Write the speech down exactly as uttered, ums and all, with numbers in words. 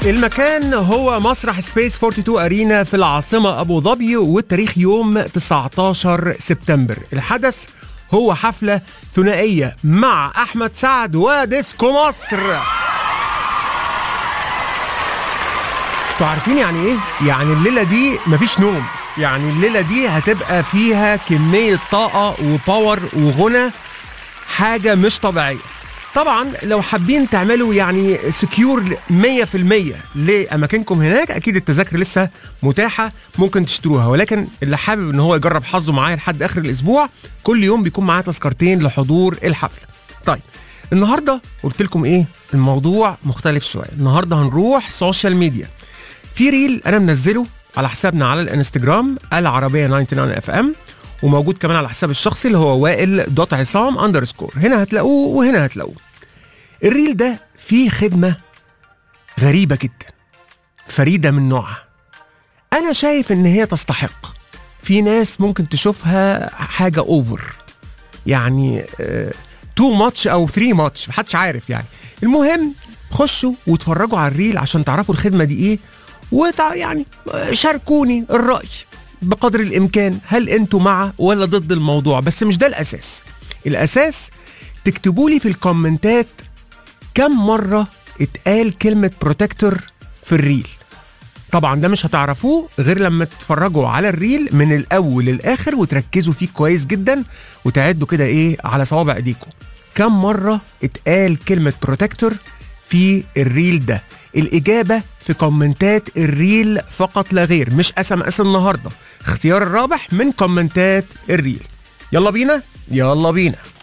المكان هو مسرح سبيس اتنين وأربعين أرينا في العاصمة أبو ظبي، والتاريخ يوم تسعتاشر سبتمبر. الحدث هو حفلة ثنائية مع أحمد سعد وديسكو مصر. انتوا عارفين يعني ايه؟ يعني الليلة دي مفيش نوم، يعني الليلة دي هتبقى فيها كمية طاقة وباور وغنى، حاجة مش طبيعية. طبعا لو حابين تعملوا يعني سكيور مية في المية لأماكنكم هناك، أكيد التذاكر لسه متاحة ممكن تشتروها، ولكن اللي حابب ان هو يجرب حظه معايا لحد آخر الأسبوع، كل يوم بيكون معاه تذكرتين لحضور الحفلة. طيب النهاردة قلت لكم ايه؟ الموضوع مختلف شوية. النهاردة هنروح سوشيال ميديا. في ريل أنا منزله على حسابنا على الانستجرام العربية تسعة وتسعين اف ام، وموجود كمان على حساب الشخصي اللي هو وائل دوت عصام اندرسكور. هنا هتلاقوه وهنا هتلاقوه. الريل ده فيه خدمة غريبة جدا، فريدة من نوعها. أنا شايف إن هي تستحق. في ناس ممكن تشوفها حاجة أوفر، يعني تو ماتش أو ثري ماتش، محدش عارف يعني. المهم خشوا وتفرجوا على الريل عشان تعرفوا الخدمة دي إيه، وتع يعني شاركوني الرأي بقدر الإمكان. هل أنتوا مع ولا ضد الموضوع؟ بس مش ده الأساس. الأساس تكتبوا لي في الكومنتات كم مرة اتقال كلمة بروتكتور في الريل. طبعا ده مش هتعرفوه غير لما تتفرجوا على الريل من الأول للآخر وتركزوا فيه كويس جدا، وتعدوا كده إيه على صوابع إيديكم كم مرة اتقال كلمة بروتكتور في الريل ده. الإجابة في كومنتات الريل فقط لا غير، مش اس ام اس النهارده. اختيار الرابح من كومنتات الريل. يلا بينا يلا بينا.